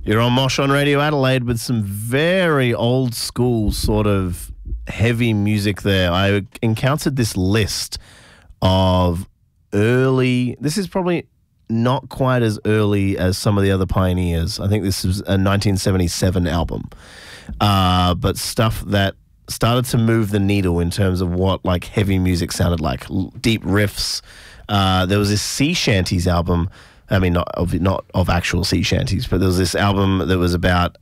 You're on Mosh on Radio Adelaide with some very old school sort of heavy music there. I encountered this list of early, this is probably not quite as early as some of the other pioneers. I think this is a 1977 album. But stuff that started to move the needle in terms of what like heavy music sounded like. Deep riffs. There was this sea shanties album. I mean, not of actual sea shanties, but there was this album that was about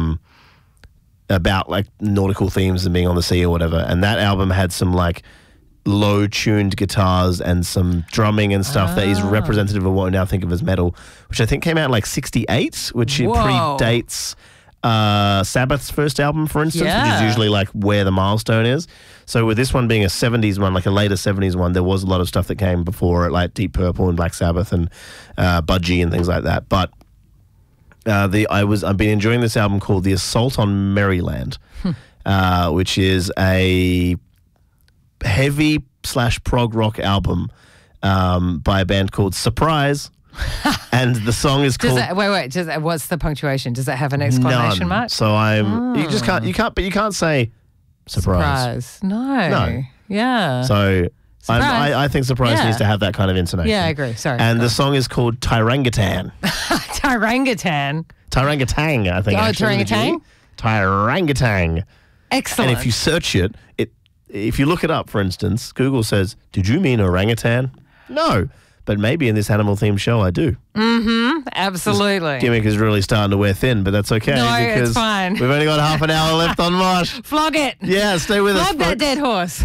like nautical themes and being on the sea or whatever. And that album had some like low-tuned guitars and some drumming and stuff that is representative of what we now think of as metal, which I think came out in like 68, which it predates Sabbath's first album, for instance, which is usually like where the milestone is. So with this one being a 70s one, like a later 70s one, there was a lot of stuff that came before it, like Deep Purple and Black Sabbath and Budgie and things like that. But I've been enjoying this album called The Assault on Maryland, which is a heavy / prog rock album by a band called Surprise. And the song is called. What's the punctuation? Does it have an exclamation mark? So you can't say surprise. No. Yeah. So I think surprise needs to have that kind of intonation. Yeah, I agree. Sorry. And the song is called Tyrangutan. Tyrangutan. Tyrangatang, I think. Oh, Tyrangatang? Tyrangatang. Excellent. And if you search it, if you look it up, for instance, Google says, "Did you mean orangutan?" No. But maybe in this animal-themed show, I do. Mm-hmm. Absolutely. This gimmick is really starting to wear thin, but that's okay. No, because it's fine. We've only got half an hour left on Mosh. Flog it. Yeah, stay with us, Flog that dead horse.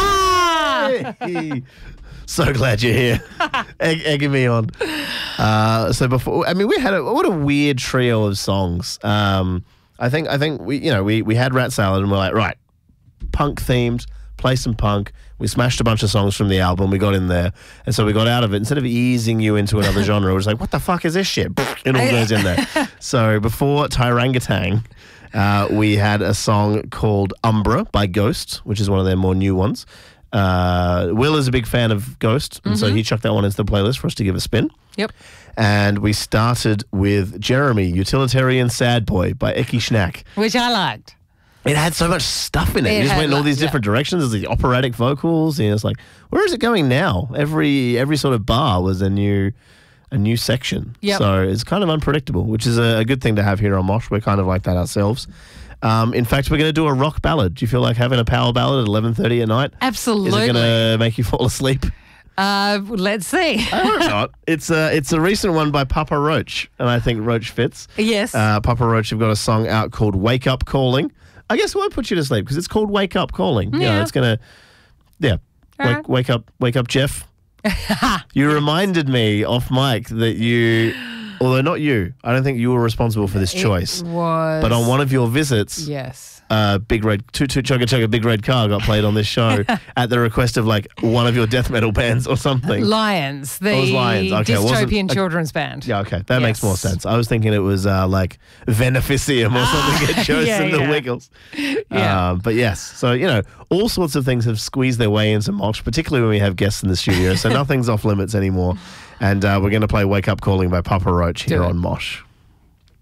Hey. So glad you're here, egging me on. So before, I mean, we had what a weird trio of songs. I think we had Rat Salad, and we're like, right, punk themed, play some punk. We smashed a bunch of songs from the album. We got in there. And so we got out of it. Instead of easing you into another genre, it was like, what the fuck is this shit? It all goes in there. So before Tyrangatang, we had a song called Umbra by Ghost, which is one of their more new ones. Will is a big fan of Ghost, and so he chucked that one into the playlist for us to give a spin. Yep. And we started with Jeremy, Utilitarian Sad Boy by Eki Schnack. Which I liked. It had so much stuff in it. It just went in all these different directions. There's the operatic vocals. And it's like, where is it going now? Every sort of bar was a new section. Yep. So it's kind of unpredictable, which is a good thing to have here on Mosh. We're kind of like that ourselves. In fact, we're going to do a rock ballad. Do you feel like having a power ballad at 11:30 at night? Absolutely. Is it going to make you fall asleep? Let's see. I hope not. It's a recent one by Papa Roach, and I think Roach fits. Yes. Papa Roach have got a song out called Wake Up Calling. I guess it won't put you to sleep because it's called Wake Up Calling. Yeah. It's going to, wake up, Jeff. You reminded me off mic that you, although not you, I don't think you were responsible for this choice. It was. But on one of your visits, yes. Big Red, Toot Toot Chugga Chugga Big Red Car got played on this show at the request of like one of your death metal bands or something. Lions, the Lions. Okay, dystopian children's band. Yeah, okay, that makes more sense. I was thinking it was like Veneficium or something that chose the Wiggles. Yeah. But yes, so all sorts of things have squeezed their way into Mosh, particularly when we have guests in the studio. So nothing's off limits anymore. And we're going to play Wake Up Calling by Papa Roach here on Mosh.